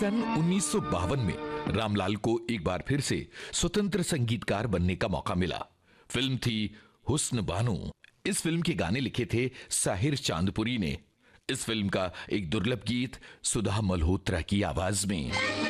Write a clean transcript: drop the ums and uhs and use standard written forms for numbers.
सन 1952 में रामलाल को एक बार फिर से स्वतंत्र संगीतकार बनने का मौका मिला। फिल्म थी हुस्न बानो। इस फिल्म के गाने लिखे थे साहिर चांदपुरी ने। इस फिल्म का एक दुर्लभ गीत सुधा मल्होत्रा की आवाज में।